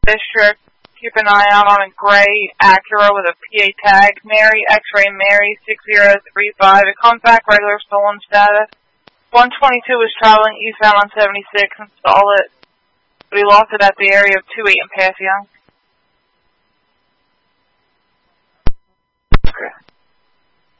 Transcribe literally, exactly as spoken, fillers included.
District. Keep an eye out on a gray Acura with a P A tag. Mary, X-ray Mary, six zero three five. It comes back regular stolen status. one twenty-two was traveling eastbound on seventy-six and stalled it. We lost it at the area of two eight in Passyunk.